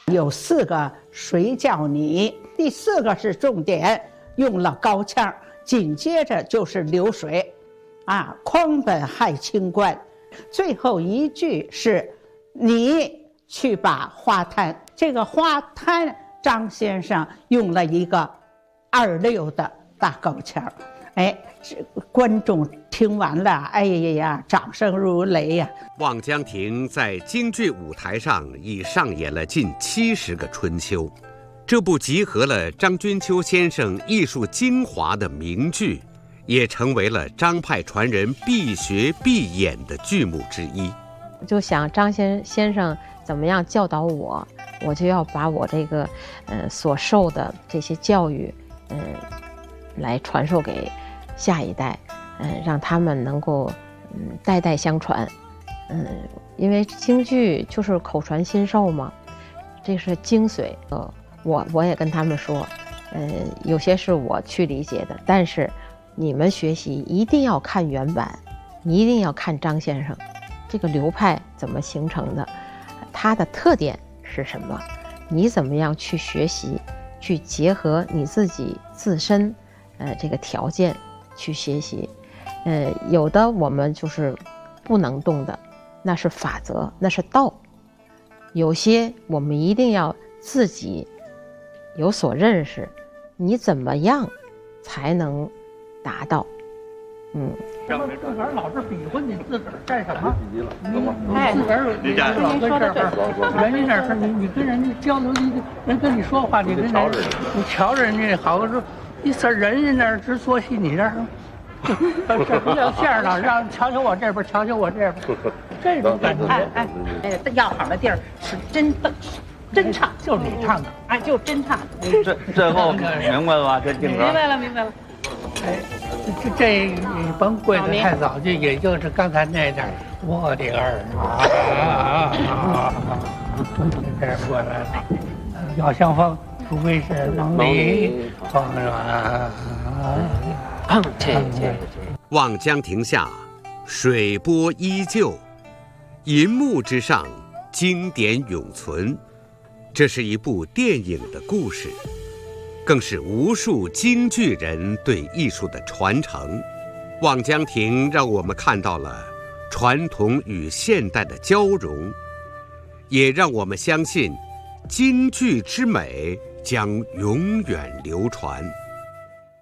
有4个谁叫你，第4个是重点，用了高腔，紧接着就是流水，匡本害清官，最后一句是你去把花滩，这个花滩张先生用了一个2/6的大高腔，观众听完了，哎呀，掌声如雷呀！ 望江亭在京剧舞台上已上演了近70个春秋，这部集合了张君秋先生艺术精华的名剧，也成为了张派传人必学必演的剧目之一。 就想张先生怎么样教导我，我就要把我这个所受的这些教育来传授给下一代，让他们能够代代相传。因为京剧就是口传心授嘛，这是精髓。我也跟他们说，有些是我去理解的，但是你们学习一定要看原版，你一定要看张先生这个流派怎么形成的，它的特点是什么，你怎么样去学习，去结合你自己自身这个条件去学习。有的我们就是不能动的，那是法则，那是道。有些我们一定要自己有所认识，你怎么样才能达到？ 自个儿老是比划你自个儿干什么？你自个儿老跟这儿，人家那是你跟人家交流，人跟你说话，你跟人你瞧着人家好说，你是人家那儿直说戏，你这儿什么叫相声呢？让瞧瞧我这边，瞧瞧我这边，这种感觉。 要好的地儿是真唱， 就是你唱的， 就真唱。 最后明白了吧？这镜头。 明白了。 这你甭跪得太早，就也就是刚才那点，我的儿这儿过来了，要相逢，除非是能离， 望江亭下，水波依旧，银幕之上，经典永存。这是一部电影的故事，更是无数京剧人对艺术的传承。望江亭让我们看到了传统与现代的交融，也让我们相信京剧之美将永远流传。